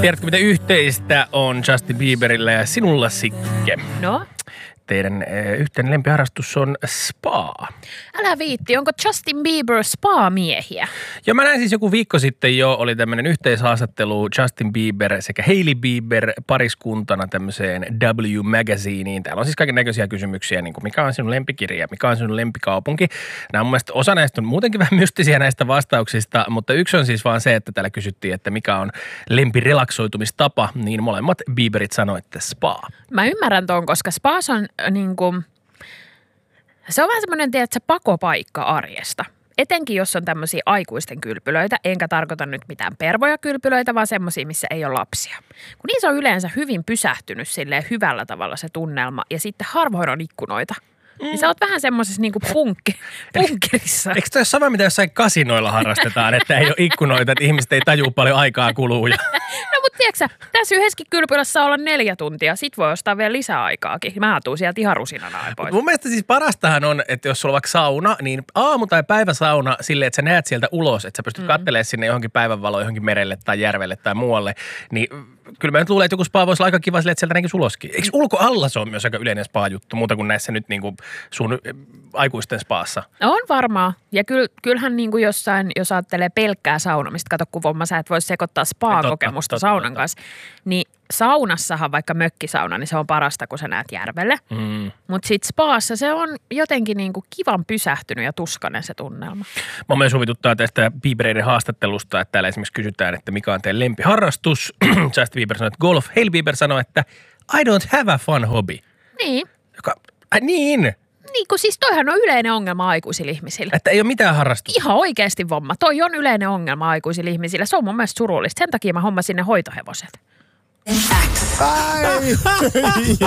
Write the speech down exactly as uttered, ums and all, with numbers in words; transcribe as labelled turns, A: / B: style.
A: Tiedätkö, mitä yhteistä on Justin Bieberillä ja sinulla, Sikke?
B: No?
A: Teidän äh, yhteinen lempiharrastus on spa.
B: Älä viitti, onko Justin Bieber spa-miehiä?
A: Ja mä näin siis joku viikko sitten jo, oli tämmöinen yhteishaastattelu Justin Bieber sekä Hailey Bieber pariskuntana tämmöiseen W Magazineen. Täällä on siis kaiken näköisiä kysymyksiä, niin kuin mikä on sinun lempikirja, mikä on sinun lempikaupunki. Nämä on mun mielestä, osa näistä on muutenkin vähän mystisiä näistä vastauksista, mutta yksi on siis vaan se, että täällä kysyttiin, että mikä on lempirelaksoitumistapa, niin molemmat Bieberit sanoi, että spa.
B: Mä ymmärrän ton, koska spas on niin kuin, se on vähän semmoinen, tiedätkö, pakopaikka arjesta. Etenkin jos on tämmöisiä aikuisten kylpylöitä, enkä tarkoita nyt mitään pervoja kylpylöitä, vaan semmoisia, missä ei ole lapsia. Kun niissä on yleensä hyvin pysähtynyt silleen hyvällä tavalla se tunnelma ja sitten harvoin on ikkunoita. Mm. Niin sä oot vähän semmoisessa niinku punkki, punkkerissa.
A: Eikö toi ole sama, mitä jossain kasinoilla harrastetaan, että ei ole ikkunoita, että ihmiset ei tajua paljon aikaa kuluu? Ja...
B: No mutta tiedätkö sä, tässä yhdessäkin kylpylässä saa olla neljä tuntia, sit voi ostaa vielä lisäaikaakin. Mä tuun sieltä ihan rusinana pois.
A: Mun mielestä siis parastahan on, että jos sulla on vaikka sauna, niin aamu- tai päiväsauna silleen, että sä näet sieltä ulos, että sä pystyt mm. katselemaan sinne johonkin päivänvaloon, johonkin merelle tai järvelle tai muualle, niin kyllä mä nyt luulen, että joku spa voisi olla aika kiva silleen, että sieltä näkisi uloskin. Eikö ulkoalla se on myös aika yleinen spa-juttu, muuta kuin näissä nyt niin kuin sun aikuisten spaassa?
B: On varmaan. Ja kyll, kyllähän niin kuin jossain, jos ajattelee pelkkää saunomista, kato kuvomma, sä et voi sekoittaa spa-kokemusta totta, saunan totta. kanssa, niin saunassahan vaikka mökkisauna, niin se on parasta, kun sä näet järvelle. Mm. Mutta sitten spaassa se on jotenkin niin kuin kivan pysähtynyt ja tuskainen se tunnelma.
A: Mä myös huvituttaa tästä Biebereiden haastattelusta, että täällä esimerkiksi kysytään, että mikä on teidän lempiharrastus. Justin Bieber sanoi, että golf. Hailey Bieber sanoi, että I don't have a fun hobby.
B: Niin.
A: Joka, äh, niin.
B: Niin kuin siis toihan on yleinen ongelma aikuisilla ihmisillä.
A: Että ei ole mitään harrastusta.
B: Ihan oikeasti vomma. Toi on yleinen ongelma aikuisilla ihmisillä. Se on mun mielestä surullista. Sen takia mä hommasin ne hoitohevoset.
C: Ai!